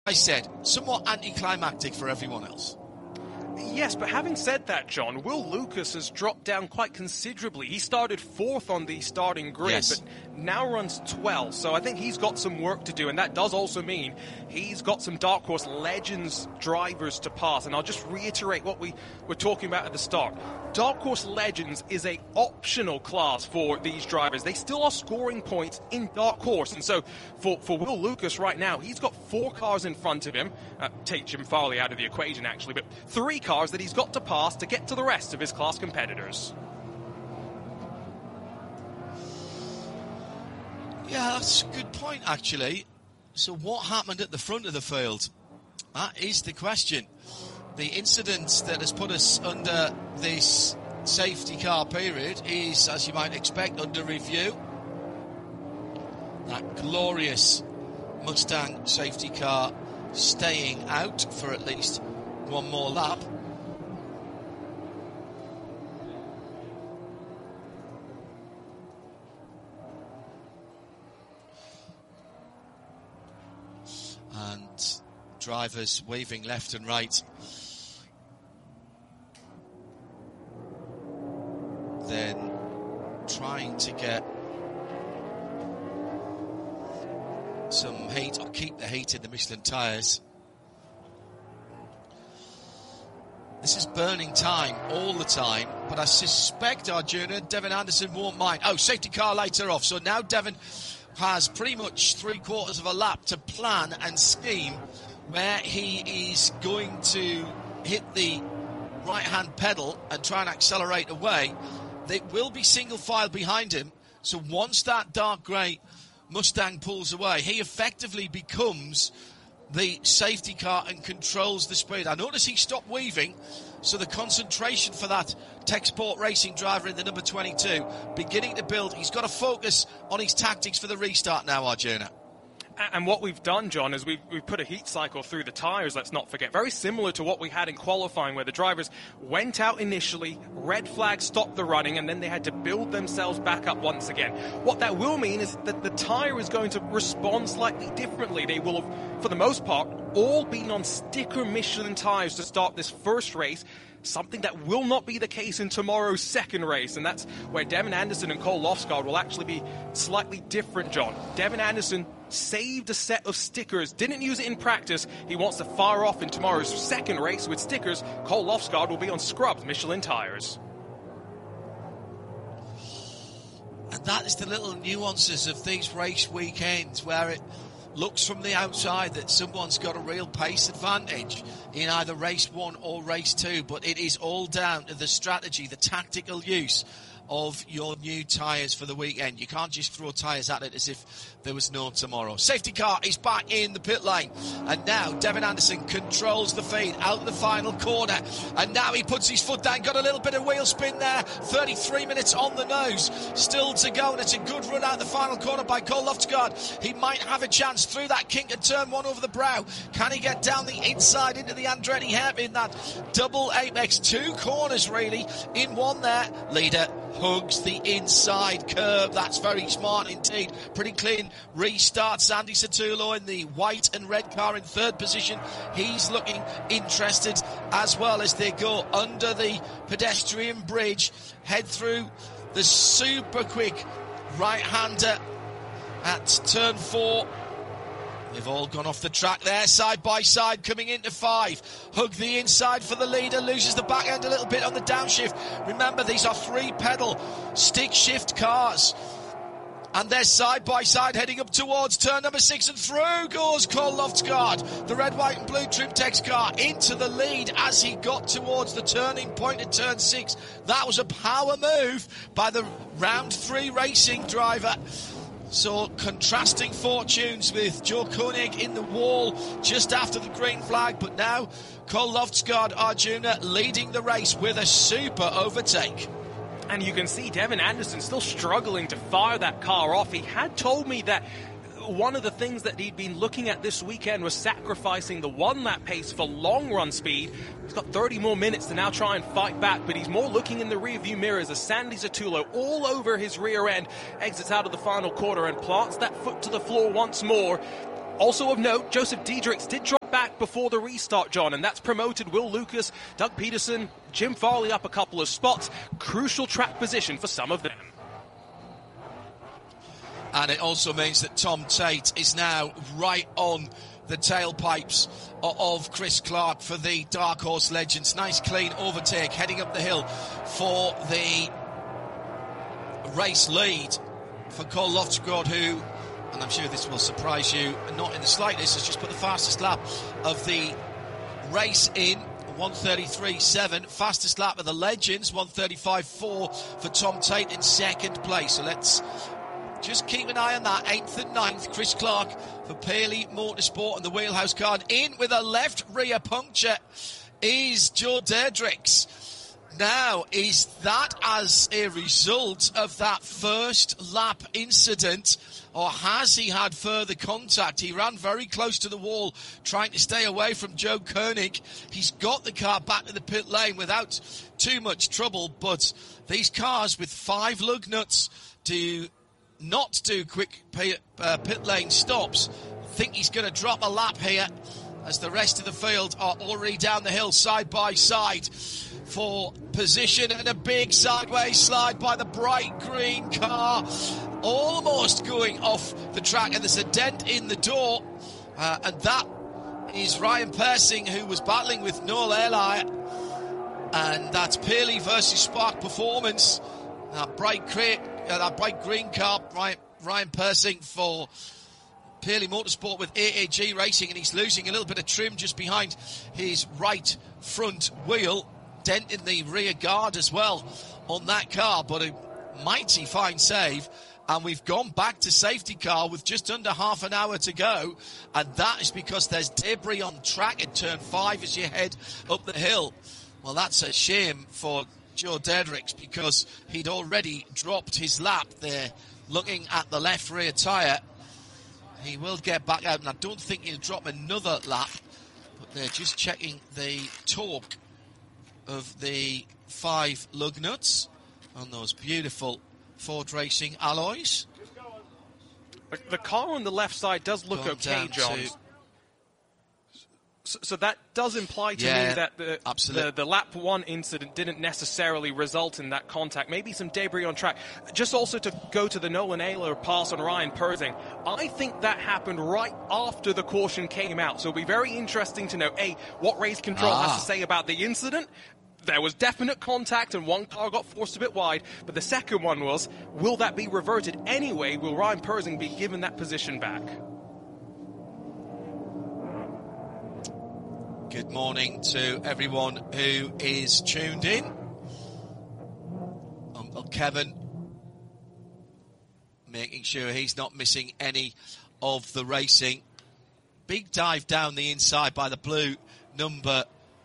I said, somewhat anticlimactic for everyone else. Yes, but having said that, John, Will Lucas has dropped down quite considerably. He started 4th on the starting grid, yes, but now runs 12th. So I think he's got some work to do, and that does also mean he's got some Dark Horse Legends drivers to pass. And I'll just reiterate what we were talking about at the start. Dark Horse Legends is a optional class for these drivers. They still are scoring points in Dark Horse. And so for Will Lucas right now, he's got 4 cars in front of him. Take Jim Farley out of the equation, actually, but 3 cars that he's got to pass to get to the rest of his class competitors. Yeah, that's a good point, actually. So what happened at the front of the field? That is the question. The incident that has put us under this safety car period is, as you might expect, under review. That glorious Mustang safety car staying out for at least one more lap. And drivers waving left and right. Then trying to get some heat, or keep the heat in the Michelin tyres. This is burning time all the time, but I suspect Arjuna, Devin Anderson won't mind. Oh, safety car lights are off, so now Devin has pretty much 3/4 of a lap to plan and scheme where he is going to hit the right-hand pedal and try and accelerate away. They will be single file behind him, so once that dark grey Mustang pulls away, he effectively becomes the safety car and controls the speed. I notice he stopped weaving, so the concentration for that Techsport Racing driver in the number 22 beginning to build. He's got to focus on his tactics for the restart now, Arjuna. And what we've done, John, is we've put a heat cycle through the tyres, let's not forget. Very similar to what we had in qualifying, where the drivers went out initially, red flag stopped the running, and then they had to build themselves back up once again. What that will mean is that the tyre is going to respond slightly differently. They will have, for the most part, all been on sticker Michelin tyres to start this first race. Something that will not be the case in tomorrow's second race, and that's where Devin Anderson and Cole Lofsgaard will actually be slightly different, John. Devin Anderson saved a set of stickers, didn't use it in practice. He wants to fire off in tomorrow's second race with stickers. Cole Lofsgaard will be on scrubbed Michelin tyres. And that is the little nuances of these race weekends where it looks from the outside that someone's got a real pace advantage in either race 1 or race 2, but it is all down to the strategy, the tactical use of your new tyres for the weekend. You can't just throw tyres at it as if there was no tomorrow. Safety car is back in the pit lane, and now Devin Anderson controls the feed out the final corner, and now he puts his foot down, got a little bit of wheel spin there. 33 minutes on the nose still to go, and it's a good run out the final corner by Cole Lofsgaard. He might have a chance through that kink and turn 1 over the brow. Can he get down the inside into the Andretti hairpin? That double apex, 2 corners really in one there. Leader hugs the inside curb. That's very smart indeed. Pretty clean restart. Sandy Satullo in the white and red car in 3rd position. He's looking interested as well as they go under the pedestrian bridge, head through the super quick right-hander at turn 4. They've all gone off the track there, side by side, coming into 5. Hug the inside for the leader, loses the back end a little bit on the downshift. Remember, these are 3-pedal stick shift cars. And they're side by side heading up towards turn number 6, and through goes Cole Lofsgaard, the red, white and blue Trimtex car, into the lead as he got towards the turning point at turn 6. That was a power move by the round 3 racing driver. So contrasting fortunes with Joe Koenig in the wall just after the green flag, but now Cole Lofsgaard, Arjuna, leading the race with a super overtake. And you can see Devin Anderson still struggling to fire that car off. He had told me that one of the things that he'd been looking at this weekend was sacrificing the 1-lap pace for long-run speed. He's got 30 more minutes to now try and fight back, but he's more looking in the rearview mirrors as Sandy Satullo, all over his rear end, exits out of the final quarter and plants that foot to the floor once more. Also of note, Joseph Diedrichs did drop get back before the restart, John, and that's promoted Will Lucas, Doug Peterson, Jim Farley up a couple of spots. Crucial track position for some of them. And it also means that Tom Tate is now right on the tailpipes of Chris Clark for the Dark Horse Legends. Nice clean overtake heading up the hill for the race lead for Cole Loftsgaard, who, and I'm sure this will surprise you, not in the slightest, has just put the fastest lap of the race in, 1:33.7. Fastest lap of the Legends, 1:35.4 for Tom Tate in second place. So let's just keep an eye on that. 8th and 9th, Chris Clark for Paley Motorsport and the Wheelhouse card. In with a left rear puncture is Joe Dedricks. Now, is that as a result of that first lap incident, or has he had further contact? He ran very close to the wall, trying to stay away from Joe Koenig. He's got the car back to the pit lane without too much trouble, but these cars with 5 lug nuts do not do quick pit lane stops. I think he's going to drop a lap here as the rest of the field are already down the hill side by side for position, and a big sideways slide by the bright green car, almost going off the track, and there's a dent in the door, and that is Ryan Persing, who was battling with Noel Ehley, and that's Paley versus Spark Performance. That bright green car, Ryan Persing for Paley Motorsport with AAG Racing, and he's losing a little bit of trim just behind his right front wheel. Dent in the rear guard as well on that car, but a mighty fine save. And we've gone back to safety car with just under half an hour to go, and that is because there's debris on track at turn 5 as you head up the hill. Well, that's a shame for Joe Dedricks, because he'd already dropped his lap there looking at the left rear tyre. He will get back out, and I don't think he'll drop another lap, but they're just checking the torque of the 5 lug nuts on those beautiful Ford Racing alloys. The car on the left side does look okay, John. So that does imply to me that the lap 1 incident didn't necessarily result in that contact. Maybe some debris on track. Just also to go to the Nolan Ehley pass on Ryan Persing, I think that happened right after the caution came out. So it'll be very interesting to know, A, what race control has to say about the incident. There was definite contact and one car got forced a bit wide, but the second one was, will that be reverted anyway? Will Ryan Persing be given that position back? Good morning to everyone who is tuned in. Uncle Kevin making sure he's not missing any of the racing. Big dive down the inside by the blue number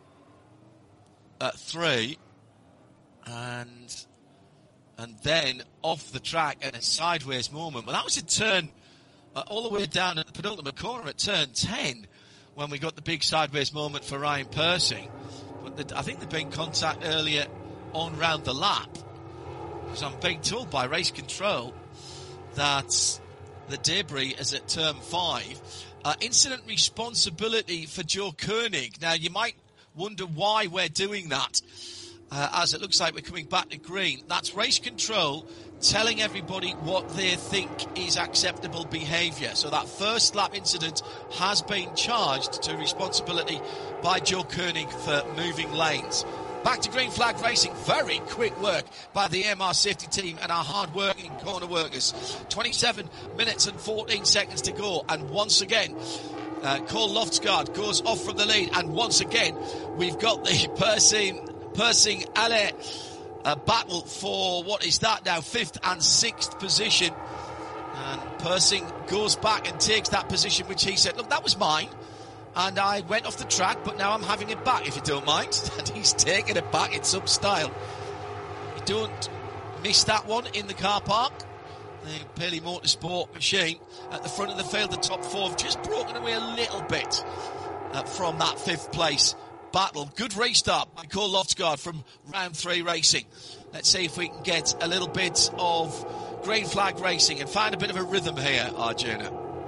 3, and then off the track and a sideways moment. Well, that was a turn all the way down at the penultimate corner at turn 10 when we got the big sideways moment for Ryan Persing. But I think there'd been contact earlier on round the lap, because I'm being told by race control that the debris is at turn 5. Incident responsibility for Joe Koenig. Now, you might wonder why we're doing that, as it looks like we're coming back to green. That's race control telling everybody what they think is acceptable behaviour. So that first lap incident has been charged to responsibility by Joe Koenig for moving lanes. Back to green flag racing. Very quick work by the AMR safety team and our hard-working corner workers. 27 minutes and 14 seconds to go, and once again Cole Loftsgaard goes off from the lead, and once again we've got the Persing Alley battle for what is that now, 5th and 6th position, and Persing goes back and takes that position which he said, look, that was mine and I went off the track, but now I'm having it back, if you don't mind. And he's taking it back in some style. You don't miss that one in the car park. The Paley Motorsport machine at the front of the field, the top 4 have just broken away a little bit from that 5th place battle. Good restart by Cole Loftsgaard from round 3 racing. Let's see if we can get a little bit of green flag racing and find a bit of a rhythm here, Arjuna.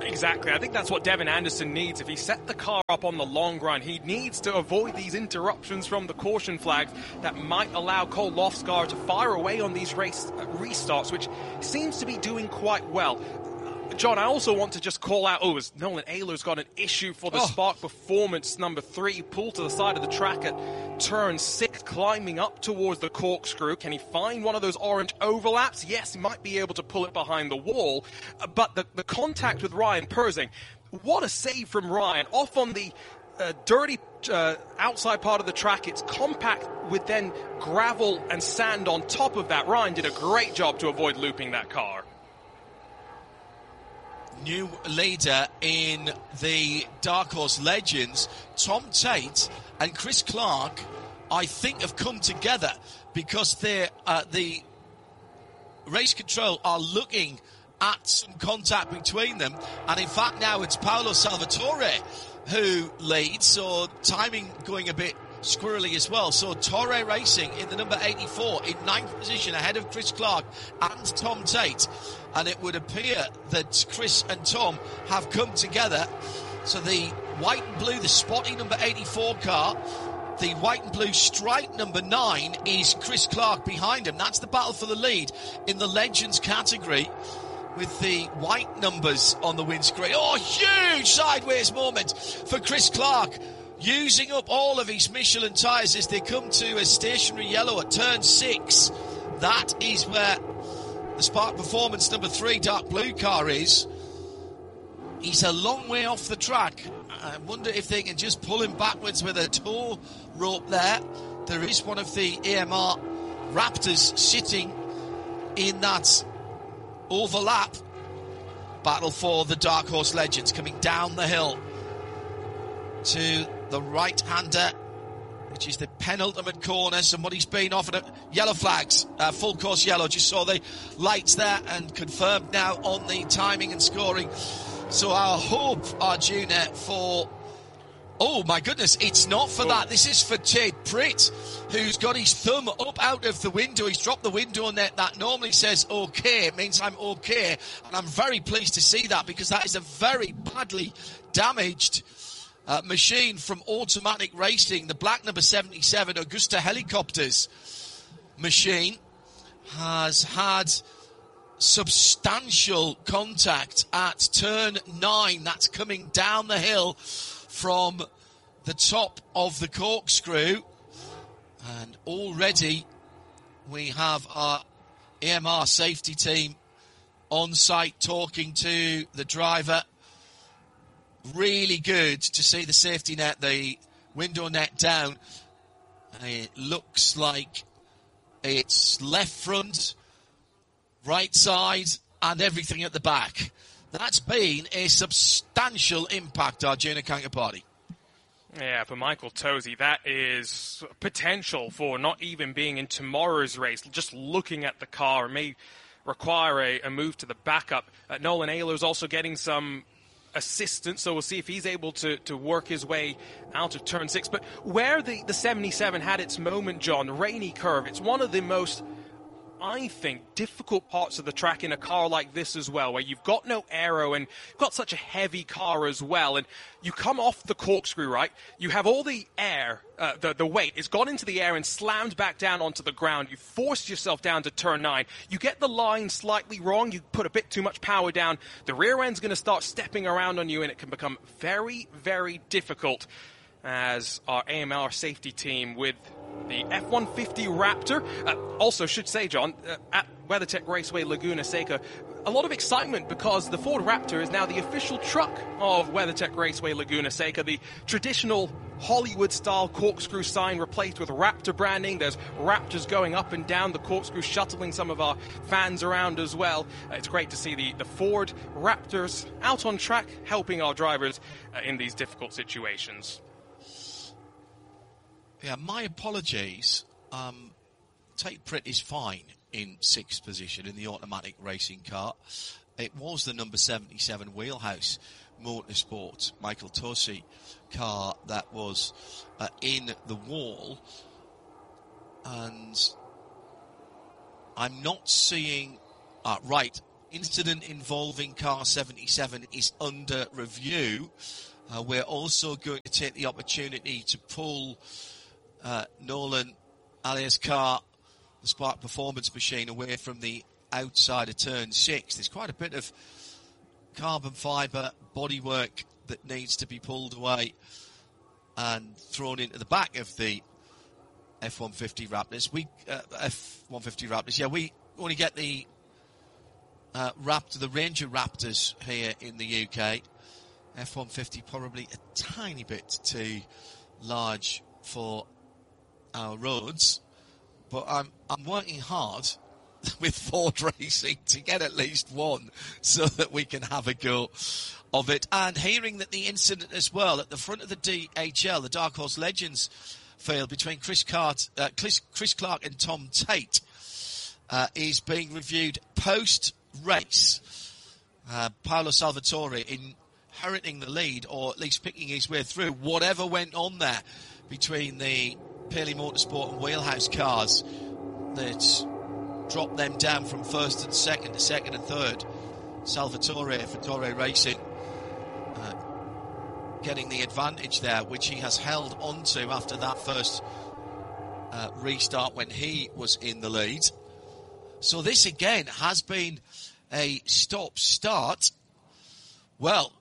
Exactly. I think that's what Devin Anderson needs. If he set the car up on the long run, he needs to avoid these interruptions from the caution flags that might allow Cole Lofsgar to fire away on these race restarts, which seems to be doing quite well. John, I also want to just call out, as Nolan Ayler's got an issue for the Spark Performance number 3, pulled to the side of the track at turn 6, climbing up towards the corkscrew. Can he find one of those orange overlaps? Yes, he might be able to pull it behind the wall, but the contact with Ryan Persing, what a save from Ryan, off on the dirty outside part of the track. It's compact with then gravel and sand on top of that. Ryan did a great job to avoid looping that car. New leader in the Dark Horse Legends, Tom Tate and Chris Clark, I think have come together because the race control are looking at some contact between them, and in fact now it's Paolo Salvatore who leads, so timing going a bit squirrely as well. So Torre Racing in the number 84 in 9th position ahead of Chris Clark and Tom Tate, and it would appear that Chris and Tom have come together. So the white and blue, the spotty number 84 car, the white and blue stripe number 9 is Chris Clark behind him. That's the battle for the lead in the Legends category, with the white numbers on the windscreen. Oh, huge sideways moment for Chris Clark, using up all of his Michelin tyres as they come to a stationary yellow at turn 6. That is where the Spark Performance number 3 dark blue car is. He's a long way off the track. I wonder if they can just pull him backwards with a tow rope there. There is one of the AMR Raptors sitting in that overlap. Battle for the Dark Horse Legends coming down the hill to the right-hander, which is the penultimate corner. Somebody's been offered yellow flags, full course yellow. Just saw the lights there and confirmed now on the timing and scoring. So our hope, Arjuna, for... Oh, my goodness, it's not for that. This is for Tate Pritt, who's got his thumb up out of the window. He's dropped the window net. That normally says okay. It means I'm okay. And I'm very pleased to see that, because that is a very badly damaged machine from Automatic Racing. The black number 77 Augusta Helicopters machine has had substantial contact at turn 9. That's coming down the hill from the top of the corkscrew, and already we have our AMR safety team on site talking to the driver. Really good to see the safety net, the window net down. It looks like it's left front, right side, and everything at the back. That's been a substantial impact, Arjuna Kankapati. Yeah, for Michael Tosi, that is potential for not even being in tomorrow's race. Just looking at the car may require a move to the backup. Nolan Ayler's also getting some assistance, so we'll see if he's able to work his way out of turn 6. But where the 77 had its moment, John, Rainy Curve, it's one of the most, I think, difficult parts of the track in a car like this as well, where you've got no aero and you've got such a heavy car as well, and you come off the corkscrew, right? You have all the air, the weight, it's gone into the air and slammed back down onto the ground. You forced yourself down to turn 9. You get the line slightly wrong, you put a bit too much power down, the rear end's going to start stepping around on you, and it can become very, very difficult, as our AMR safety team with the F-150 Raptor. Also, should say, John, at WeatherTech Raceway Laguna Seca, a lot of excitement because the Ford Raptor is now the official truck of WeatherTech Raceway Laguna Seca. The traditional Hollywood-style corkscrew sign replaced with Raptor branding. There's Raptors going up and down the corkscrew, shuttling some of our fans around as well. It's great to see the Ford Raptors out on track, helping our drivers in these difficult situations. Yeah, my apologies. Tate Pritt is fine in 6th position in the automatic racing car. It was the number 77 Wheelhouse Motorsport Michael Tosi car that was in the wall. And I'm not seeing... right, incident involving car 77 is under review. We're also going to take the opportunity to pull Nolan alias car, the Spark Performance machine, away from the outside of turn 6. There's quite a bit of carbon fibre bodywork that needs to be pulled away and thrown into the back of the F-150 Raptors. F-150 Raptors. Yeah, we only get the the Ranger Raptors here in the UK. F-150 probably a tiny bit too large for our roads, but I'm working hard with Ford Racing to get at least one so that we can have a go of it. And hearing that the incident as well at the front of the DHL, the Dark Horse Legends field between Chris Clark and Tom Tate is being reviewed post-race. Paolo Salvatore inheriting the lead, or at least picking his way through whatever went on there between the Paley Motorsport and Wheelhouse cars that dropped them down from first and second to second and third. Salvatore, Fattore Racing, getting the advantage there, which he has held onto after that first restart when he was in the lead. So this again has been a stop-start. Well,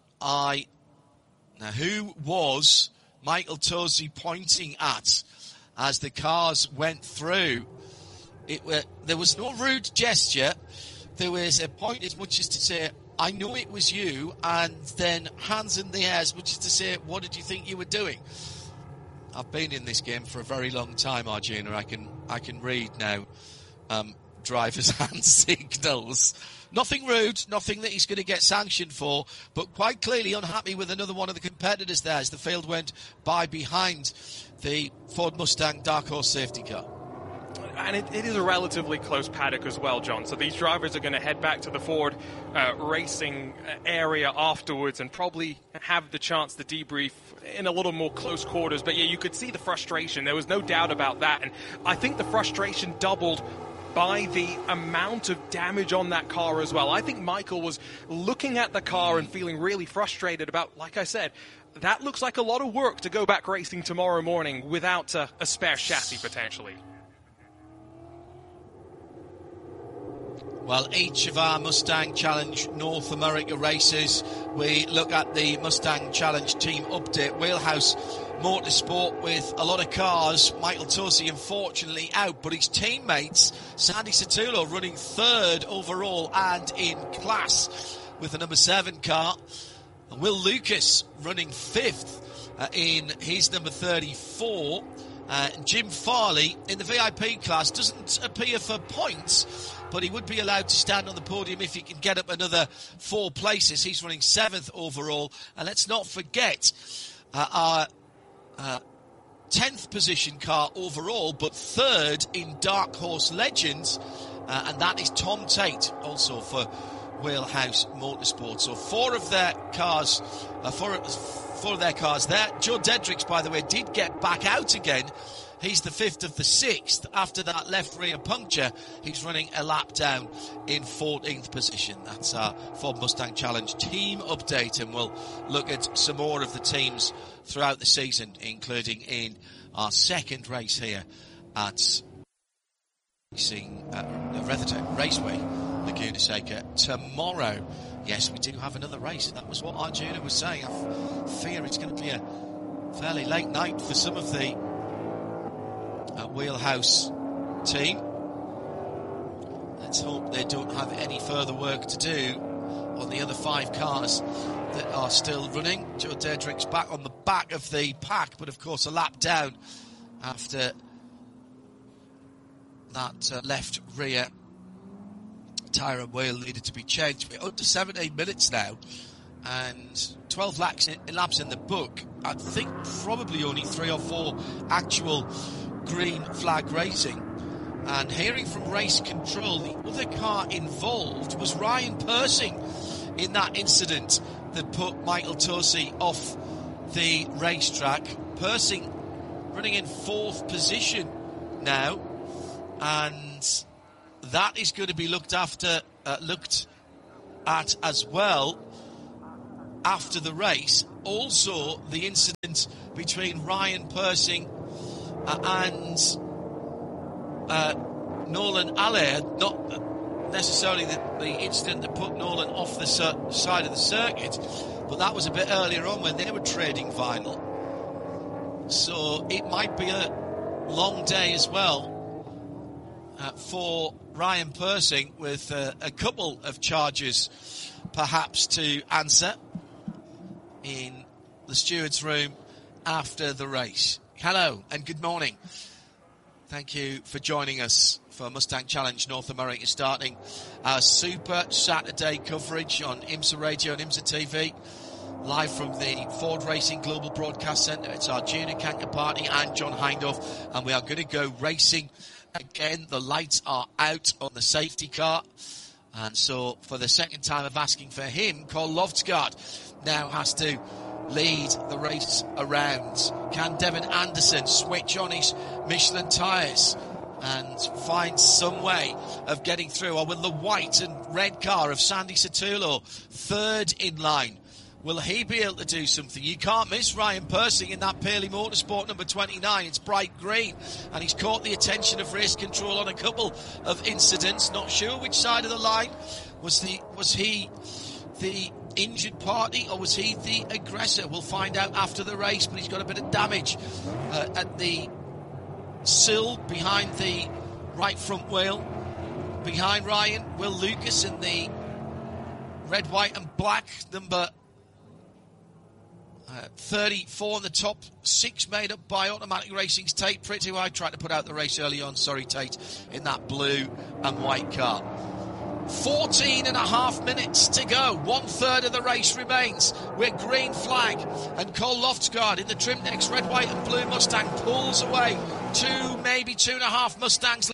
now who was Michael Tosi pointing at as the cars went through? There was no rude gesture. There was a point as much as to say, I know it was you, and then hands in the air as much as to say, what did you think you were doing? I've been in this game for a very long time, Arjuna. I can read now drivers' hand signals. Nothing rude, nothing that he's going to get sanctioned for, but quite clearly unhappy with another one of the competitors there as the field went by behind the Ford Mustang Dark Horse safety car. And it is a relatively close paddock as well, John. So these drivers are going to head back to the Ford racing area afterwards and probably have the chance to debrief in a little more close quarters. But yeah, you could see the frustration. There was no doubt about that. And I think the frustration doubled by the amount of damage on that car as well. I think Michael was looking at the car and feeling really frustrated about, like I said, that looks like a lot of work to go back racing tomorrow morning without a spare chassis potentially. Well, each of our Mustang Challenge North America races, we look at the Mustang Challenge team update. Wheelhouse Motorsport with a lot of cars. Michael Tosi, unfortunately, out, but his teammates, Sandy Satullo, running third overall and in class with the number 7 car. And Will Lucas running fifth in his number 34. Jim Farley in the VIP class doesn't appear for points, but he would be allowed to stand on the podium if he can get up another 4 places. He's running 7th overall. And let's not forget our 10th position car overall, but 3rd in Dark Horse Legends, and that is Tom Tate, also for Wheelhouse Motorsport. So 4 of their cars there. Joe Dedricks, by the way, did get back out again. He's the 5th of the 6th. After that left rear puncture, he's running a lap down in 14th position. That's our Ford Mustang Challenge team update, and we'll look at some more of the teams throughout the season, including in our second race here at Rutherton Raceway, Laguna Seca, tomorrow. Yes, we do have another race. That was what Arjuna was saying. I fear it's going to be a fairly late night for some of the Wheelhouse team. Let's hope they don't have any further work to do on the other 5 cars that are still running. Joe Dedricks back on the back of the pack, but of course a lap down after that left rear tyre and wheel needed to be changed. We're under 17 minutes now and 12 laps in the book. I think probably only 3 or 4 actual green flag racing. And hearing from race control, the other car involved was Ryan Persing in that incident that put Michael Tosi off the racetrack. Persing running in 4th position now, and that is going to be looked after looked at as well after the race. Also, the incident between Ryan Persing and Nolan Allaire, not necessarily the incident that put Nolan off the side of the circuit, but that was a bit earlier on when they were trading vinyl. So it might be a long day as well for Ryan Persing, with a couple of charges perhaps to answer in the steward's room after the race. Hello and good morning. Thank you for joining us for Mustang Challenge North America, starting our Super Saturday coverage on IMSA Radio and IMSA TV, live from the Ford Racing Global Broadcast Centre. It's Arjuna Kankapati and John Hindhaugh, and we are going to go racing again. The lights are out on the safety car, and so for the second time of asking for him, Cole Loftsgaard now has to lead the race around. Can Devin Anderson switch on his Michelin tyres and find some way of getting through? Or will the white and red car of Sandy Satullo, third in line, will he be able to do something? You can't miss Ryan Persing in that Paley Motorsport number 29. It's bright green, and he's caught the attention of race control on a couple of incidents. Not sure which side of the line. Was he the injured party, or was he the aggressor? We'll find out after the race, but he's got a bit of damage at the sill behind the right front wheel. Behind Ryan, Will Lucas in the red, white and black number 34 on the top, 6 made up by Automatic Racing's Tate Pritchett, who I tried to put out the race early on, sorry Tate, in that blue and white car. 14 and a half minutes to go. 1/3 of the race remains. We're green flag, and Cole Loftsgaard in the Trimnex red, white and blue Mustang pulls away 2, maybe 2.5 Mustangs.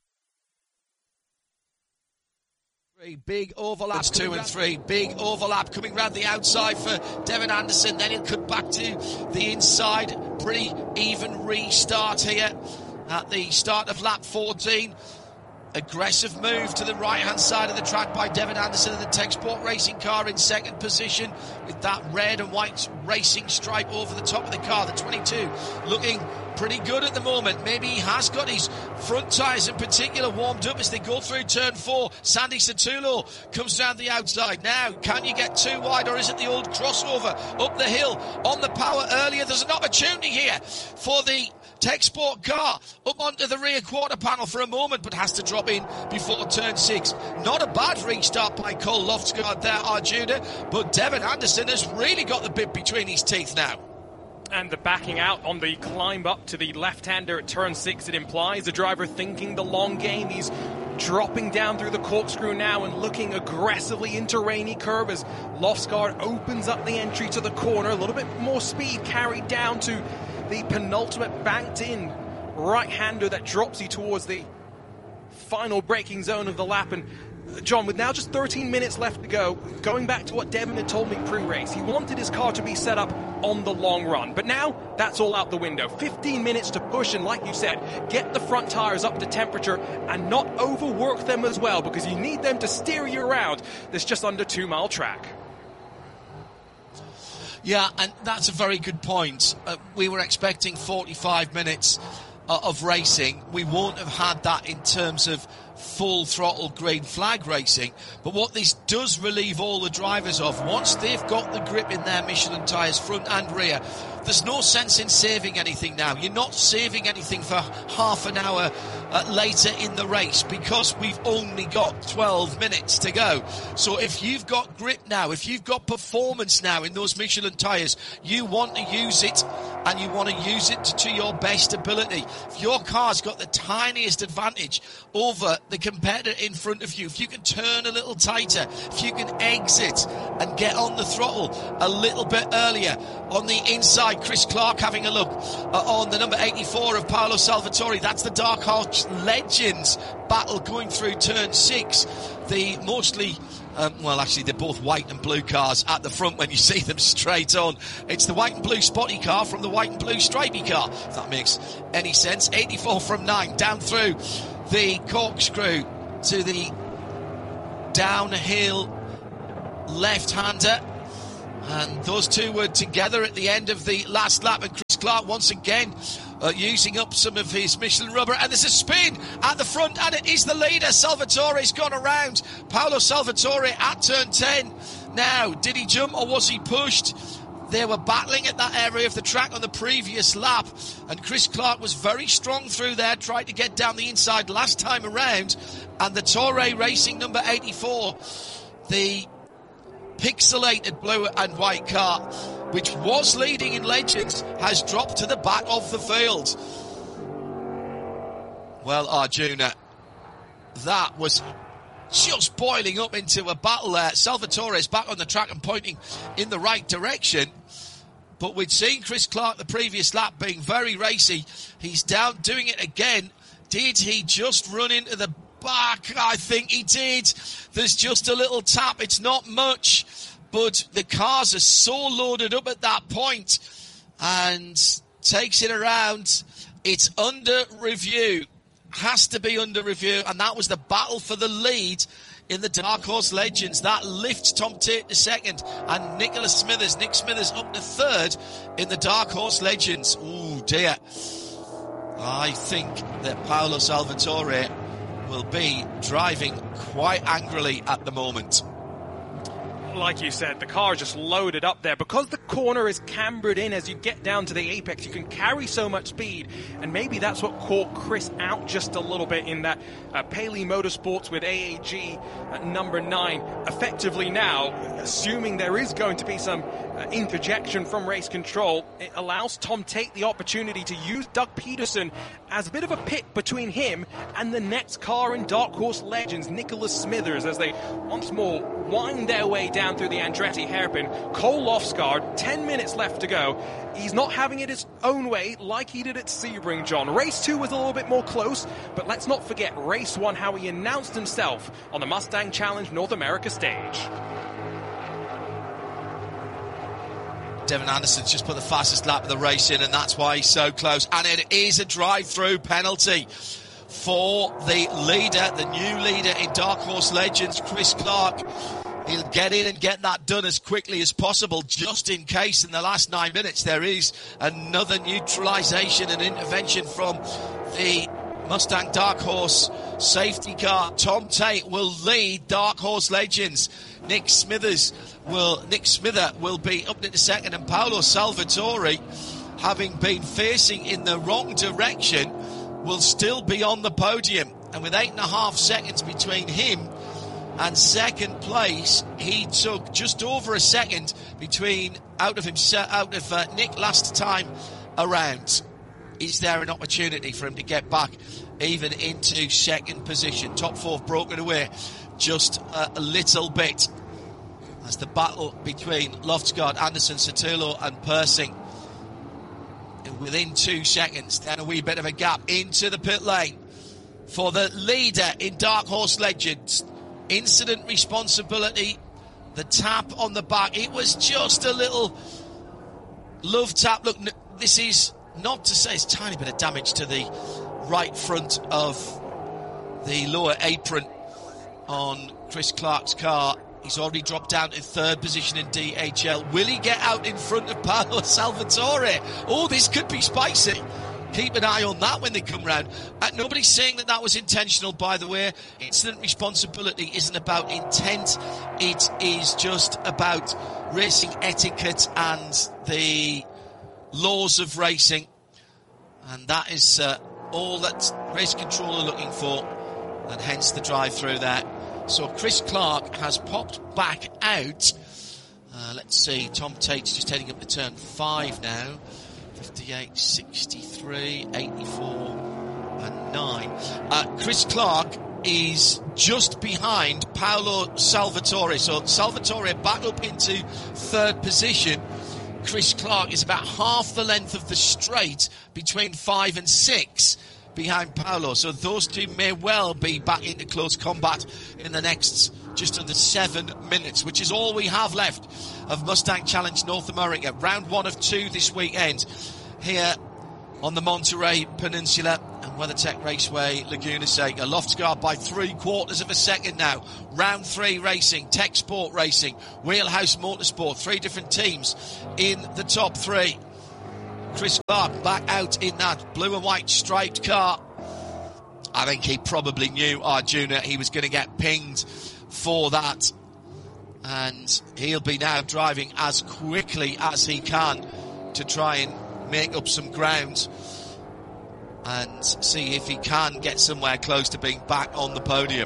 Big overlap. 2 and 3. Big overlap coming round the outside for Devin Anderson. Then he'll cut back to the inside. Pretty even restart here at the start of lap 14. Aggressive move to the right-hand side of the track by Devin Anderson in the Tech Sport Racing car in second position, with that red and white racing stripe over the top of the car. The 22 looking pretty good at the moment. Maybe he has got his front tyres in particular warmed up as they go through turn 4. Sandy Satullo comes down the outside. Now, can you get too wide, or is it the old crossover up the hill on the power earlier? There's an opportunity here for the Tech Sport car up onto the rear quarter panel for a moment, but has to drop in before turn 6. Not a bad restart by Cole Loftsgaard there, Arjuna, but Devin Anderson has really got the bit between his teeth now. And the backing out on the climb up to the left-hander at turn 6, it implies the driver thinking the long game. He's dropping down through the corkscrew now and looking aggressively into Rainy Curve as Loftsgaard opens up the entry to the corner. A little bit more speed carried down to the penultimate banked-in right-hander that drops you towards the final braking zone of the lap. And John, with now just 13 minutes left to go, going back to what Devin had told me pre-race, he wanted his car to be set up on the long run. But now, that's all out the window. 15 minutes to push, and like you said, get the front tires up to temperature and not overwork them as well, because you need them to steer you around this just under 2-mile track. Yeah, and that's a very good point. We were expecting 45 minutes of racing. We won't have had that in terms of full throttle green flag racing, but what this does relieve all the drivers of, once they've got the grip in their Michelin tyres front and rear, there's no sense in saving anything now. You're not saving anything for half an hour later in the race, because we've only got 12 minutes to go. So if you've got grip now, if you've got performance now in those Michelin tyres, you want to use it, and you want to use it to your best ability. If your car's got the tiniest advantage over the competitor in front of you, if you can turn a little tighter, if you can exit and get on the throttle a little bit earlier. On the inside, Chris Clark having a look on the number 84 of Paolo Salvatore. That's the Dark Horse Legends battle going through turn 6. The mostly well, actually, they're both white and blue cars at the front when you see them straight on. It's the white and blue spotty car from the white and blue stripy car, if that makes any sense. 84 from 9, down through the corkscrew to the downhill left-hander. And those two were together at the end of the last lap, and Chris Clark once again using up some of his Michelin rubber, and there's a spin at the front, and it is the leader. Salvatore's gone around Paolo Salvatore at turn 10. Now, did he jump or was he pushed? They were battling at that area of the track on the previous lap, and Chris Clark was very strong through there, tried to get down the inside last time around, and the Toray Racing number 84, the pixelated blue and white car, which was leading in Legends, has dropped to the back of the field. Well, Arjuna, that was just boiling up into a battle there. Salvatore's back on the track and pointing in the right direction. But we'd seen Chris Clark the previous lap being very racy. He's down doing it again. Did he just run into the back? I think he did. There's just a little tap. It's not much, but the cars are so loaded up at that point, and takes it around. It's under review. Has to be under review, and that was the battle for the lead in the Dark Horse Legends. That lifts Tom Tate to second, and Nick Smithers up to third in the Dark Horse Legends. Ooh, dear. I think that Paolo Salvatore will be driving quite angrily at the moment. Like you said, the car is just loaded up there. Because the corner is cambered in as you get down to the apex, you can carry so much speed, and maybe that's what caught Chris out just a little bit in that Paley Motorsports with AAG at number 9. Effectively now, assuming there is going to be some interjection from race control, it allows Tom Tate the opportunity to use Doug Peterson as a bit of a pit between him and the next car in Dark Horse Legends, Nicholas Smithers, as they once more wind their way down through the Andretti hairpin. Cole Lofsgaard, 10 minutes left to go. He's not having it his own way like he did at Sebring, John. Race 2 was a little bit more close, but let's not forget Race 1, how he announced himself on the Mustang Challenge North America stage. Devin Anderson's just put the fastest lap of the race in, and that's why he's so close. And it is a drive-through penalty for the leader, the new leader in Dark Horse Legends, Chris Clark. He'll get in and get that done as quickly as possible, just in case in the last 9 minutes there is another neutralisation and intervention from the Mustang Dark Horse safety car. Tom Tate will lead Dark Horse Legends. Nick Smither will be up into second, and Paolo Salvatore, having been facing in the wrong direction, will still be on the podium. And with 8.5 seconds between him and second place, he took just over a second out of Nick last time around. Is there an opportunity for him to get back even into second position? Top 4 broken away just a little bit as the battle between Loftsgaard, Anderson, Sotelo and Persing within 2 seconds. Then a wee bit of a gap into the pit lane for the leader in Dark Horse Legends. Incident responsibility, the tap on the back. It was just a little love tap. Look, this is not to say it's a tiny bit of damage to the right front of the lower apron on Chris Clark's car. He's already dropped down to third position in DHL. Will he get out in front of Paolo Salvatore? Oh, this could be spicy. Keep an eye on that when they come round. Nobody's saying that was intentional, by the way. Incident responsibility isn't about intent. It is just about racing etiquette and the laws of racing. And that is all that race control are looking for. And hence the drive through there. So Chris Clark has popped back out. Let's see, Tom Tate's just heading up to turn 5 now. 58, 63, 84 and 9. Chris Clark is just behind Paolo Salvatore. So Salvatore back up into third position. Chris Clark is about half the length of the straight between 5 and 6 behind Paolo. So those two may well be back into close combat in the next just under 7 minutes, which is all we have left of Mustang Challenge North America. Round 1 of 2 this weekend here on the Monterey Peninsula. And WeatherTech Raceway, Laguna Seca. Loftsgaard by 3/4 of a second now. Round 3 racing, Tech Sport Racing, Wheelhouse Motorsport, 3 different teams in the top 3. Chris Clark back out in that blue and white striped car. I think he probably knew, Arjuna, he was going to get pinged for that. And he'll be now driving as quickly as he can to try and make up some ground and see if he can get somewhere close to being back on the podium.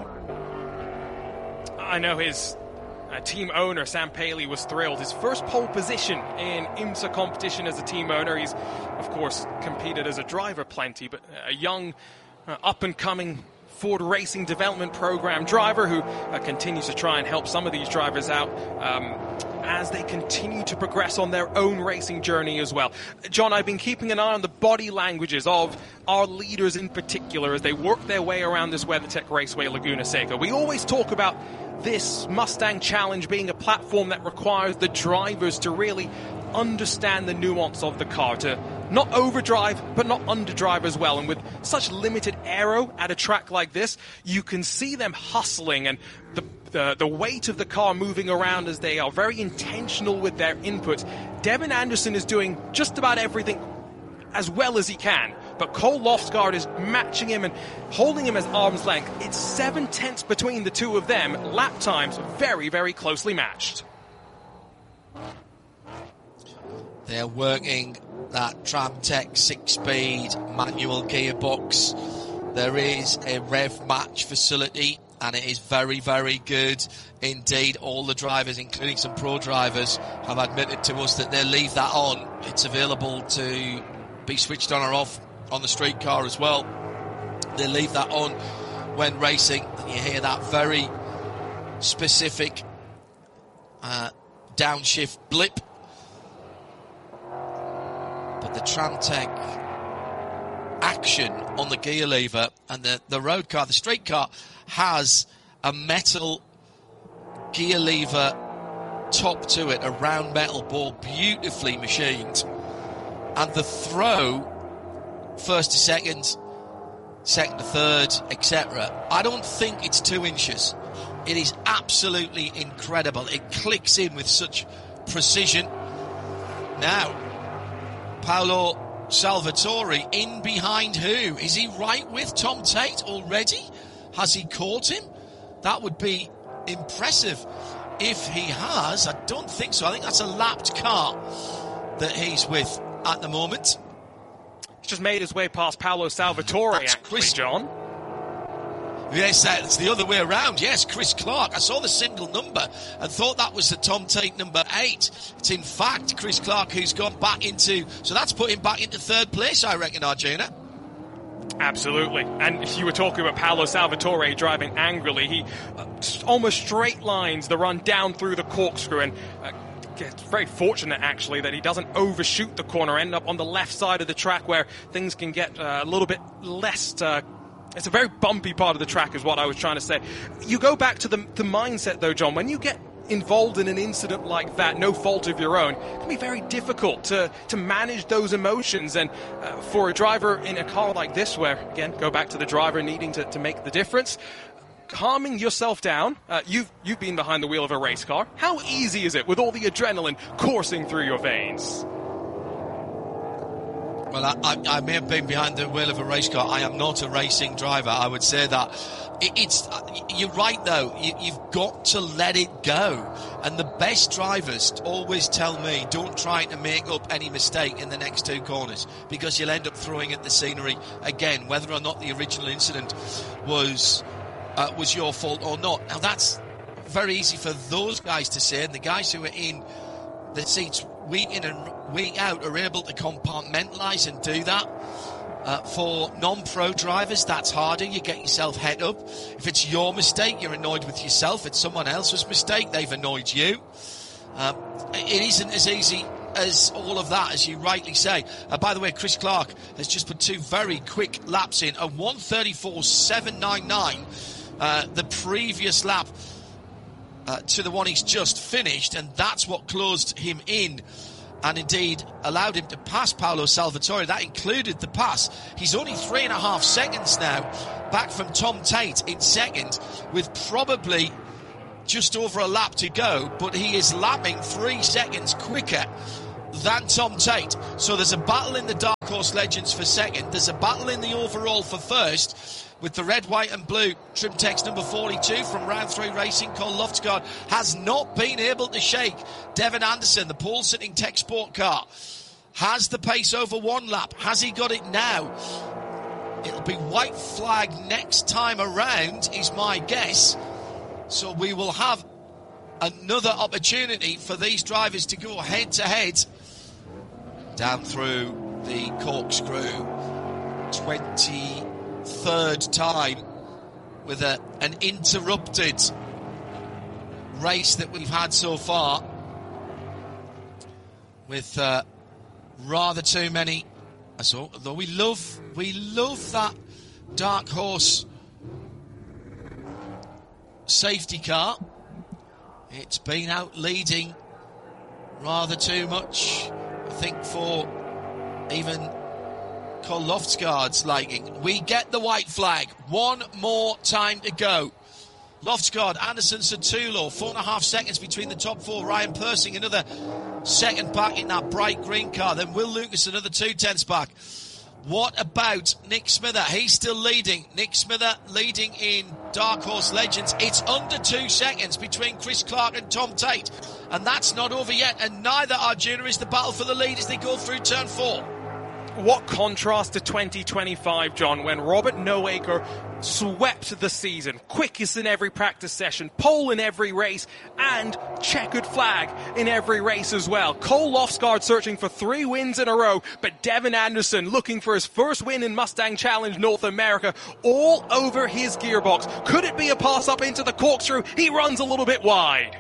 I know his team owner, Sam Paley, was thrilled. His first pole position in IMSA competition as a team owner. He's, of course, competed as a driver plenty, but a young, up-and-coming Ford Racing Development Program driver who continues to try and help some of these drivers out as they continue to progress on their own racing journey as well. John, I've been keeping an eye on the body languages of our leaders in particular as they work their way around this WeatherTech Raceway Laguna Seca. We always talk about this Mustang Challenge being a platform that requires the drivers to really understand the nuance of the car, to not overdrive but not underdrive as well. And with such limited aero at a track like this, you can see them hustling and the weight of the car moving around as they are very intentional with their inputs. Devin Anderson is doing just about everything as well as he can, but Cole Loftsgaard is matching him and holding him as arm's length. It's 7/10 between the two of them. Lap times very, very closely matched. They're working that Tramtech 6-speed manual gearbox. There is a rev match facility, and it is very, very good indeed. All the drivers, including some pro drivers, have admitted to us that they'll leave that on. It's available to be switched on or off on the street car as well. They leave that on when racing, and you hear that very specific downshift blip. But the Tramtech action on the gear lever and the road car, the street car, has a metal gear lever top to it, a round metal ball, beautifully machined. And the throw, first to second, second to third, etc., I don't think it's 2 inches. It is absolutely incredible. It clicks in with such precision. Now, Paolo Salvatore in behind who? Is he right with Tom Tate already? Has he caught him? That would be impressive if he has. I don't think so. I think that's a lapped car that he's with at the moment. He's just made his way past Paolo Salvatore, That's actually, Chris. John. Yes, it's the other way around. Yes, Chris Clark. I saw the single number and thought that was the Tom Tate number 8. It's in fact Chris Clark who's gone back into... So that's put him back into 3rd place, I reckon, Arjuna. Absolutely. And if you were talking about Paolo Salvatore driving angrily, he almost straight lines the run down through the corkscrew, and it's very fortunate actually that he doesn't overshoot the corner, end up on the left side of the track where things can get a little bit less... It's a very bumpy part of the track is what I was trying to say. You go back to the mindset though, John, when you get involved in an incident like that, no fault of your own, it can be very difficult to manage those emotions. And for a driver in a car like this, where, again, go back to the driver needing to make the difference, calming yourself down, you've been behind the wheel of a race car. How easy is it with all the adrenaline coursing through your veins? Well, I may have been behind the wheel of a race car. I am not a racing driver. I would say that. You're right, though. You've got to let it go. And the best drivers always tell me, don't try to make up any mistake in the next 2 corners, because you'll end up throwing at the scenery again, whether or not the original incident was your fault or not. Now, that's very easy for those guys to say, and the guys who are in the seats week in and week out are able to compartmentalise and do that. For non-pro drivers, that's harder. You get yourself head up. If it's your mistake, you're annoyed with yourself. If it's someone else's mistake, they've annoyed you. It isn't as easy as all of that, as you rightly say. By the way, Chris Clark has just put 2 very quick laps in. A 1:34.799, the previous lap to the one he's just finished, and that's what closed him in and indeed allowed him to pass Paolo Salvatore. That included the pass. He's only 3.5 seconds now back from Tom Tate in second, with probably just over a lap to go, but he is lapping 3 seconds quicker than Tom Tate. So there's a battle in the Dark Horse Legends for second. There's a battle in the overall for first, with the red, white and blue trim text number 42 from Round 3 Racing. Cole Loftsgaard has not been able to shake Devin Anderson, the pole-sitting tech sport car. Has the pace over 1 lap. Has he got it now? It'll be white flag next time around, is my guess. So we will have another opportunity for these drivers to go head-to-head down through the corkscrew. 23rd time with an interrupted race that we've had so far, with rather too many. So, though we love that Dark Horse safety car, it's been out leading rather too much, I think, for even Cole Loftsgaard's liking. We get the white flag. 1 more time to go. Loftsgaard, Anderson, Satulo, 4.5 seconds between the top 4. Ryan Persing, another second back in that bright green car. Then Will Lucas, another 2/10 back. What about Nick Smither? He's still leading. Nick Smither leading in Dark Horse Legends. It's under 2 seconds between Chris Clark and Tom Tate. And that's not over yet. And neither, Arjuna, is the battle for the lead as they go through turn 4. What contrast to 2025, John, when Robert Noacre swept the season, quickest in every practice session, pole in every race, and checkered flag in every race as well. Cole Loftsgaard searching for 3 wins in a row, but Devin Anderson looking for his first win in Mustang Challenge North America, all over his gearbox. Could it be a pass up into the corkscrew? He runs a little bit wide.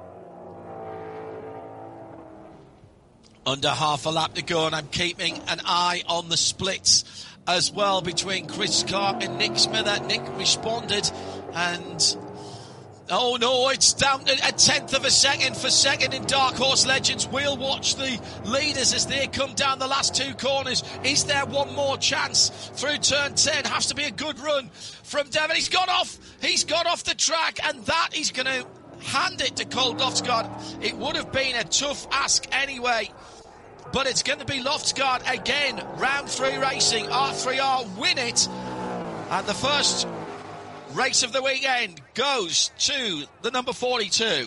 Under half a lap to go, and I'm keeping an eye on the splits as well between Chris Clark and Nick Smither. Nick responded, and oh no, it's down to 1/10 of a second for second in Dark Horse Legends. We'll watch the leaders as they come down the last 2 corners. Is there one more chance through turn 10? Has to be a good run from Devin. He's got off the track, and that is going to hand it to Cole Loftsgaard. It would have been a tough ask anyway, but it's going to be Loftsgaard again. Round 3 Racing, R3R win it, and the first race of the weekend goes to the number 42.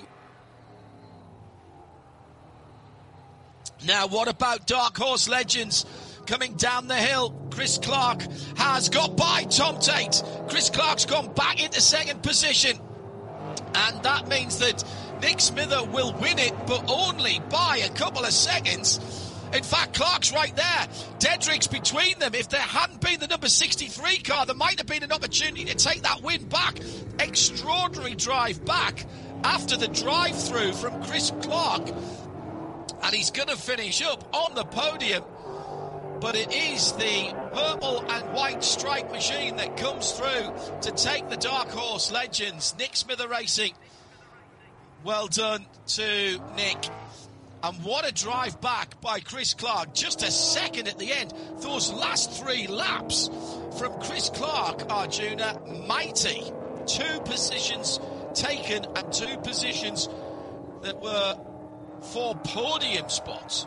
Now, what about Dark Horse Legends? Coming down the hill, Chris Clark has got by Tom Tate. Chris Clark's gone back into second position, and that means that Nick Smither will win it, but only by a couple of seconds. In fact, Clark's right there. Dedrick's between them. If there hadn't been the number 63 car, there might have been an opportunity to take that win back. Extraordinary drive back after the drive-through from Chris Clark. And he's going to finish up on the podium. But it is the purple and white stripe machine that comes through to take the Dark Horse Legends. Nick Smither Racing. Well done to Nick. And what a drive back by Chris Clark. Just a second at the end. Those last 3 laps from Chris Clark, Arjuna, mighty. 2 positions taken, and 2 positions that were for podium spots.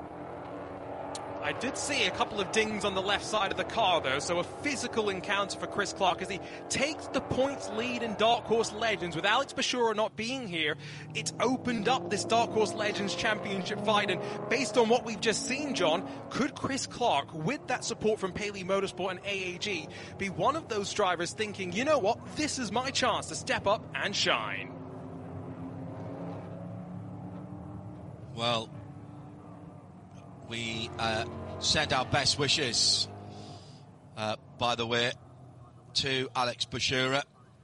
I did see a couple of dings on the left side of the car, though, so a physical encounter for Chris Clark as he takes the points lead in Dark Horse Legends. With Alex Bashura not being here, it's opened up this Dark Horse Legends championship fight, and based on what we've just seen, John, could Chris Clark, with that support from Paley Motorsport and AAG, be one of those drivers thinking, you know what, this is my chance to step up and shine? Well, we send our best wishes, by the way, to Alex Bashura.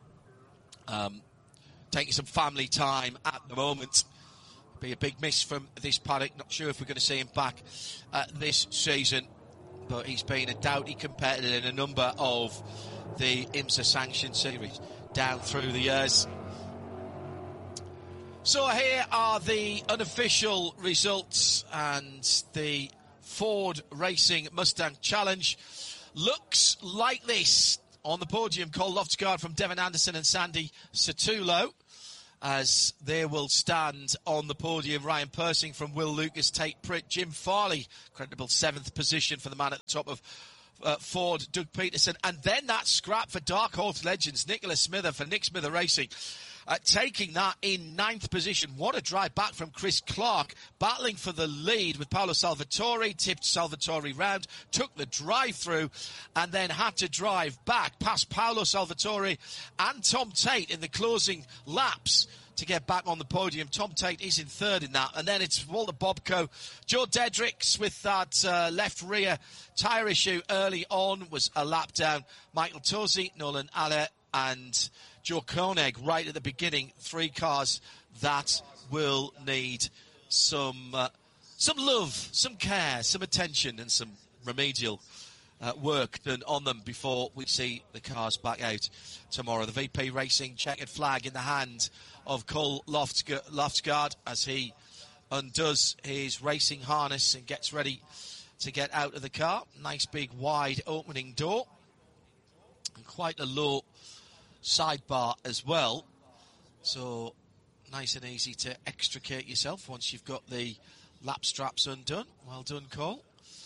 Taking some family time at the moment. Be a big miss from this paddock. Not sure if we're going to see him back this season, but he's been a doughty competitor in a number of the IMSA sanctioned series down through the years. So here are the unofficial results, and the Ford Racing Mustang Challenge looks like this. On the podium, Cole Loftsgaard from Devin Anderson and Sandy Satulo, as they will stand on the podium. Ryan Persing from Will Lucas, Tate Pritt, Jim Farley, credible 7th position for the man at the top of Ford, Doug Peterson. And then that scrap for Dark Horse Legends, Nicholas Smither for Nick Smither Racing, taking that in 9th position. What a drive back from Chris Clark, battling for the lead with Paolo Salvatore, tipped Salvatore round, took the drive through, and then had to drive back past Paolo Salvatore and Tom Tate in the closing laps to get back on the podium. Tom Tate is in 3rd in that. And then it's Walter Bobko. Joe Dedricks with that left rear tyre issue early on was a lap down. Michael Tosi, Nolan Aller, and Joe Koenig right at the beginning. 3 cars that will need some love, some care, some attention, and some remedial work done on them before we see the cars back out tomorrow. The VP Racing checkered flag in the hand of Cole Loftsgaard as he undoes his racing harness and gets ready to get out of the car. Nice big wide opening door and quite a low sidebar as well, so nice and easy to extricate yourself once you've got the lap straps undone. Well done, Cole.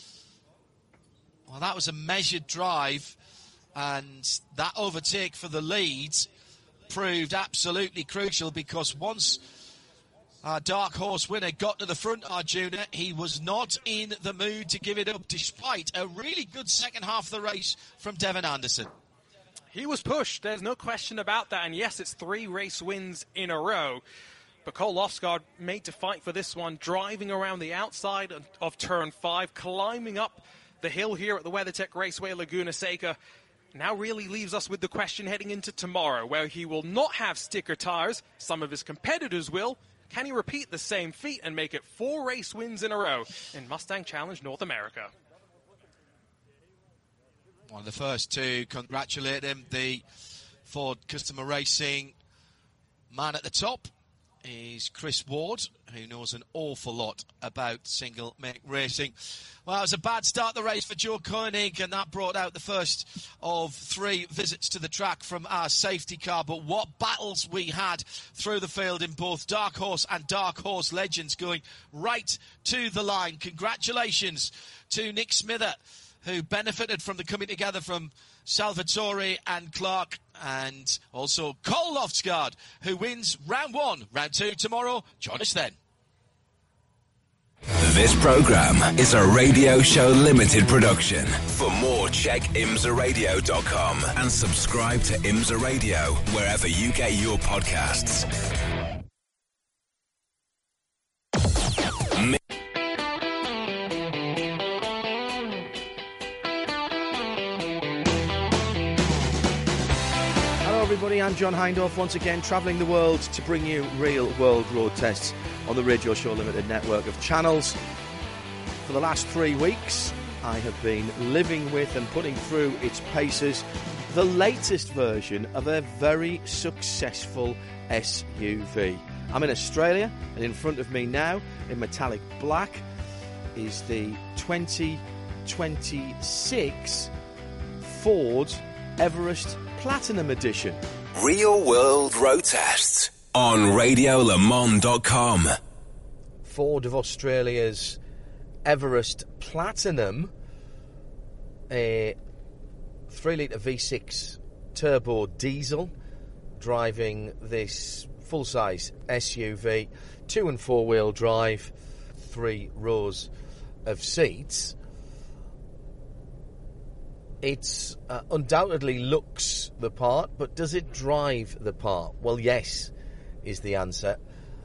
Well, that was a measured drive, and that overtake for the leads proved absolutely crucial, because once our Dark Horse winner got to the front, Arjuna, he was not in the mood to give it up, despite a really good second half of the race from Devin Anderson. He was pushed, there's no question about that, and yes, it's 3 race wins in a row. But Cole Loftsgaard made to fight for this one, driving around the outside of Turn 5, climbing up the hill here at the WeatherTech Raceway Laguna Seca. Now really leaves us with the question heading into tomorrow, where he will not have sticker tyres. Some of his competitors will. Can he repeat the same feat and make it 4 race wins in a row in Mustang Challenge North America? One of the first to congratulate him, the Ford Customer Racing man at the top, is Chris Ward, who knows an awful lot about single make racing. Well, it was a bad start to the race for Joe Koenig, and that brought out the first of 3 visits to the track from our safety car. But what battles we had through the field in both Dark Horse and Dark Horse Legends, going right to the line. Congratulations to Nick Smither, who benefited from the coming together from Salvatore and Clark, and also Cole Loftsgaard, who wins round 1. Round 2 tomorrow. Join us then. This program is a Radio Show Limited production. For more, check imsaradio.com and subscribe to IMSA Radio wherever you get your podcasts. Everybody, I'm John Hindhaugh, once again travelling the world to bring you real world road tests on the Radio Show Limited network of channels. For the last 3 weeks, I have been living with and putting through its paces the latest version of a very successful SUV. I'm in Australia, and in front of me now, in metallic black, is the 2026 Ford Everest Platinum Edition. Real World Road Tests on RadioLeMans.com. Ford of Australia's Everest Platinum, a 3-litre V6 turbo diesel, driving this full-size SUV, 2- and 4-wheel drive, 3 rows of seats. It undoubtedly looks the part, but does it drive the part? Well, yes, is the answer.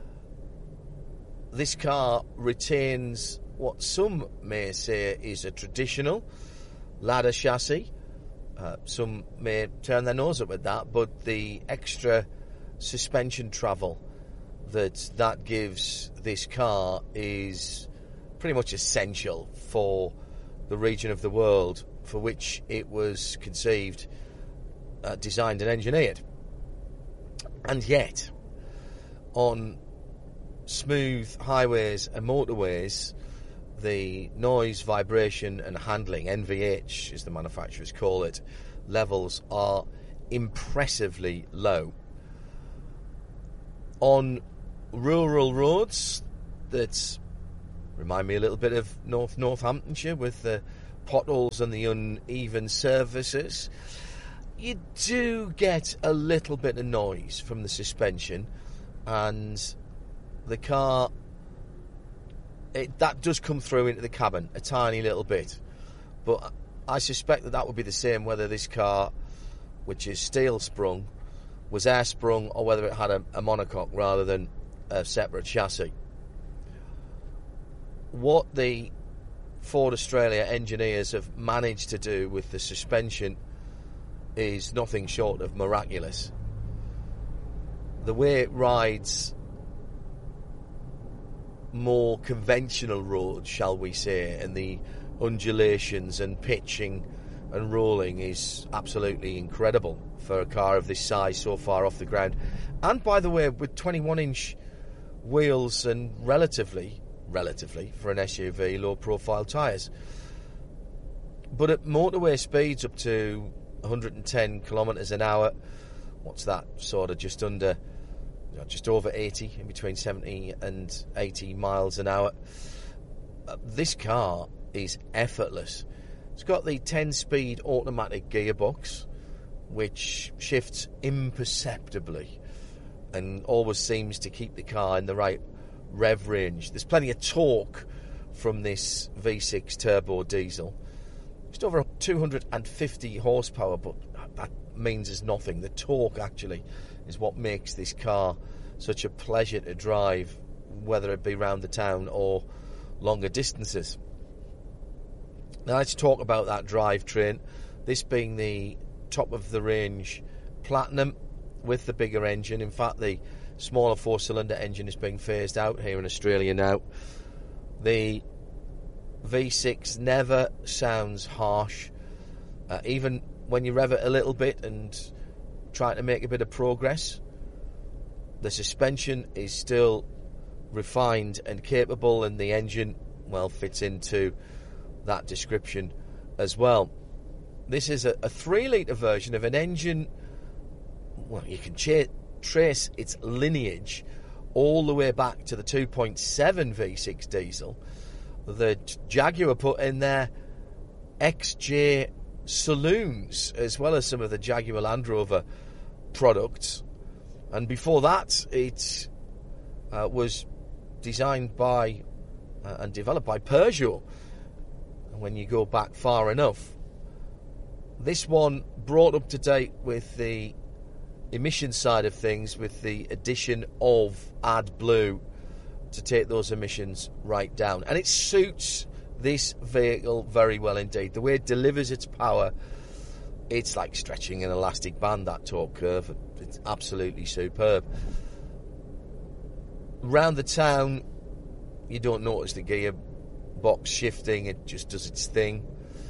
This car retains what some may say is a traditional ladder chassis. Some may turn their nose up at that, but the extra suspension travel that gives this car is pretty much essential for the region of the world for which it was conceived, designed and engineered. And yet, on smooth highways and motorways, the noise, vibration and handling, NVH as the manufacturers call it, levels are impressively low. On rural roads that remind me a little bit of Northamptonshire with the potholes and the uneven surfaces, you do get a little bit of noise from the suspension, and the car, that does come through into the cabin a tiny little bit. But I suspect that would be the same whether this car, which is steel sprung, was air sprung, or whether it had a monocoque rather than a separate chassis. What the Ford Australia engineers have managed to do with the suspension is nothing short of miraculous. The way it rides more conventional roads, shall we say, and the undulations and pitching and rolling is absolutely incredible for a car of this size so far off the ground. And by the way, with 21-inch wheels and relatively for an SUV, low profile tyres. But at motorway speeds up to 110 kilometres an hour, what's that, sort of just over 80, in between 70 and 80 miles an hour, this car is effortless. It's got the 10-speed automatic gearbox, which shifts imperceptibly and always seems to keep the car in the right rev range. There's plenty of torque from this V6 turbo diesel. Just over 250 horsepower, but that means there's nothing. The torque actually is what makes this car such a pleasure to drive, whether it be round the town or longer distances. Now let's talk about that drivetrain. This being the top of the range Platinum with the bigger engine. In fact, the smaller 4-cylinder engine is being phased out here in Australia now. The V6 never sounds harsh, even when you rev it a little bit and try to make a bit of progress. The suspension is still refined and capable, and the engine, well, fits into that description as well. This is a 3-litre version of an engine, well, you can trace its lineage all the way back to the 2.7 V6 diesel that Jaguar put in their XJ saloons, as well as some of the Jaguar Land Rover products. And before that, it was designed by and developed by Peugeot. When you go back far enough, this one brought up to date with the emission side of things, with the addition of AdBlue to take those emissions right down. And it suits this vehicle very well indeed. The way it delivers its power, it's like stretching an elastic band, that torque curve. It's absolutely superb. Round the town, you don't notice the gearbox shifting, it just does its thing.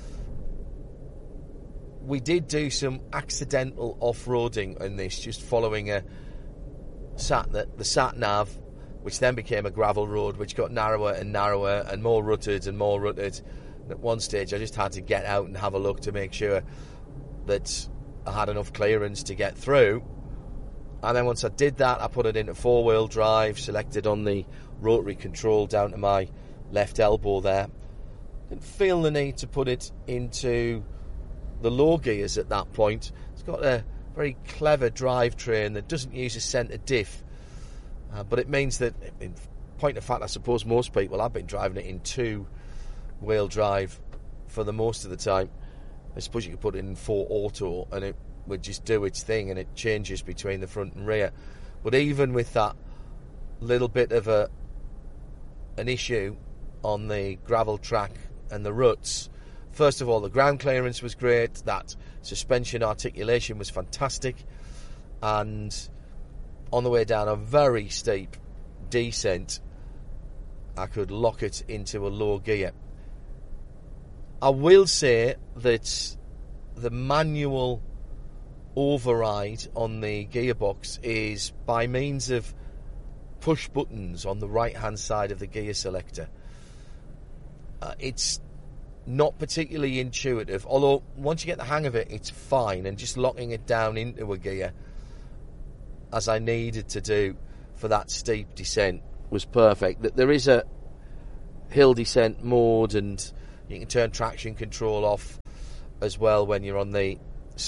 We did do some accidental off-roading in this, just following the sat-nav, which then became a gravel road, which got narrower and narrower and more rutted and more rutted. And at one stage, I just had to get out and have a look to make sure that I had enough clearance to get through. And then once I did that, I put it into 4-wheel drive, selected on the rotary control down to my left elbow there. Didn't feel the need to put it into the low gears at that point. It's got a very clever drivetrain that doesn't use a centre diff, but it means that, in point of fact, I suppose most people have been driving it in 2-wheel drive for the most of the time. I suppose you could put it in 4 auto and it would just do its thing, and it changes between the front and rear. But even with that little bit of an issue on the gravel track and the ruts, first of all, the ground clearance was great, that suspension articulation was fantastic, and on the way down a very steep descent, I could lock it into a low gear. I will say that the manual override on the gearbox is by means of push buttons on the right-hand side of the gear selector. It's not particularly intuitive, although once you get the hang of it, it's fine, and just locking it down into a gear, as I needed to do for that steep descent, was perfect. There is a hill descent mode, and you can turn traction control off as well when you're on the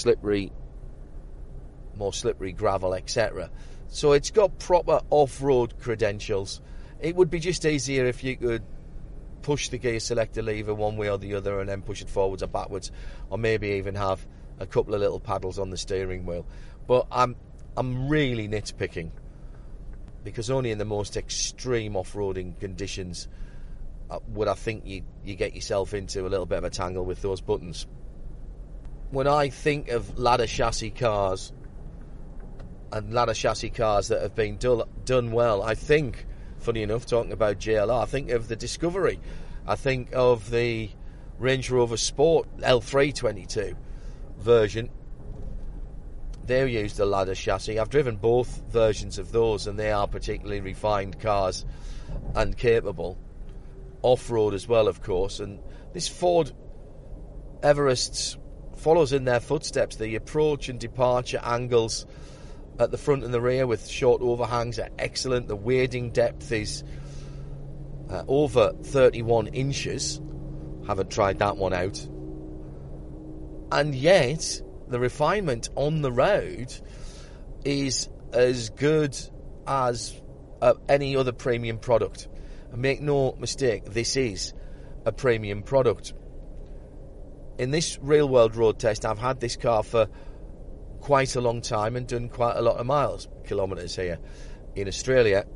more slippery gravel, etc. So it's got proper off-road credentials. It would be just easier if you could push the gear selector lever one way or the other and then push it forwards or backwards, or maybe even have a couple of little paddles on the steering wheel. But I'm really nitpicking, because only in the most extreme off-roading conditions would I think you get yourself into a little bit of a tangle with those buttons. When I think of ladder chassis cars, and ladder chassis cars that have been done well, I think, funny enough, talking about JLR, I think of the Discovery. I think of the Range Rover Sport L322 version. They used a ladder chassis. I've driven both versions of those, and they are particularly refined cars and capable. Off-road as well, of course. And this Ford Everest follows in their footsteps. The approach and departure angles at the front and the rear with short overhangs are excellent. The wading depth is over 31 inches. Haven't tried that one out. And yet, the refinement on the road is as good as any other premium product. And make no mistake, this is a premium product. In this real world road test, I've had this car for quite a long time and done quite a lot of kilometres here in Australia.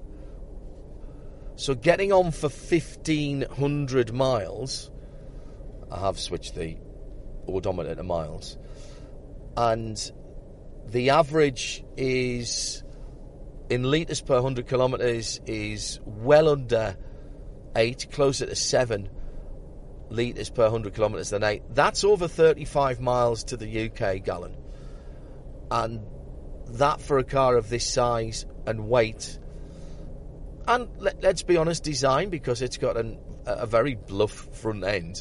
So getting on for 1,500 miles, I have switched the odometer to miles, and the average is, in litres per 100 kilometres, is well under 8, closer to 7 litres per 100 kilometres than 8. That's over 35 miles to the UK gallon. And that, for a car of this size and weight, and let's be honest, design, because it's got a very bluff front end.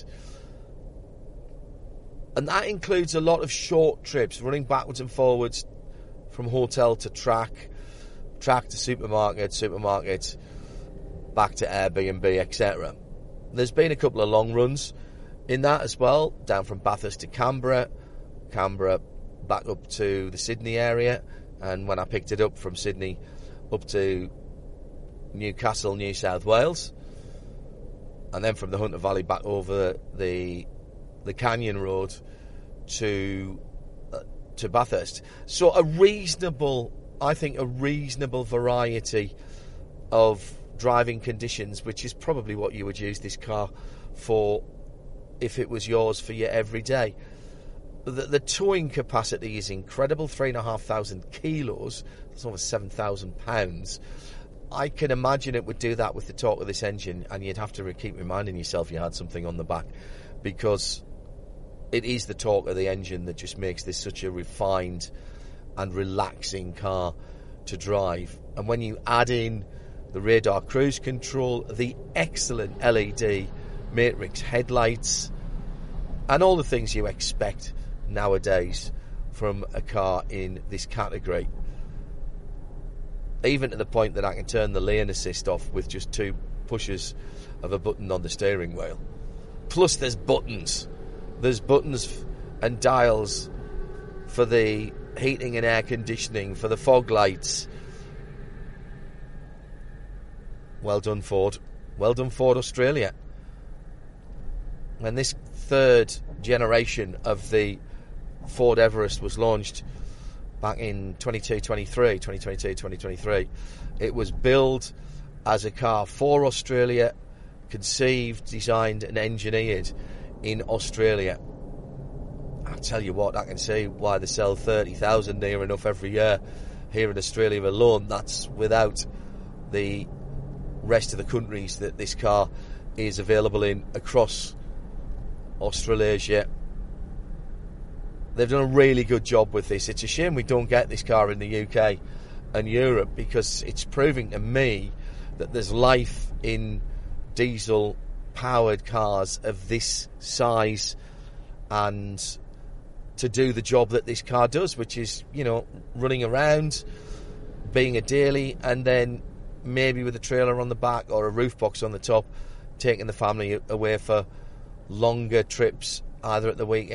And that includes a lot of short trips, running backwards and forwards from hotel to track to supermarket, back to Airbnb, etc. There's been a couple of long runs in that as well, down from Bathurst to Canberra back up to the Sydney area, and when I picked it up from Sydney up to Newcastle, New South Wales, and then from the Hunter Valley back over the Canyon Road to Bathurst. So a reasonable variety of driving conditions, which is probably what you would use this car for if it was yours for your everyday. The towing capacity is incredible, 3,500 kilos, that's over 7,000 pounds. I can imagine it would do that with the torque of this engine, and you'd have to keep reminding yourself you had something on the back, because it is the torque of the engine that just makes this such a refined and relaxing car to drive. And when you add in the radar cruise control, the excellent LED matrix headlights, and all the things you expect nowadays from a car in this category, even to the point that I can turn the lane assist off with just 2 pushes of a button on the steering wheel. Plus there's buttons and dials for the heating and air conditioning, for the fog lights. Well done, Ford. Well done, Ford Australia. And this third generation of the Ford Everest was launched back in 2022-23. It was built as a car for Australia, conceived, designed and engineered in Australia. I'll tell you what, I can see why they sell 30,000 near enough every year here in Australia alone. That's without the rest of the countries that this car is available in across Australasia. They've done a really good job with this. It's a shame we don't get this car in the UK and Europe, because it's proving to me that there's life in diesel-powered cars of this size and to do the job that this car does, which is, running around, being a daily, and then maybe with a trailer on the back or a roof box on the top, taking the family away for longer trips, either at the weekend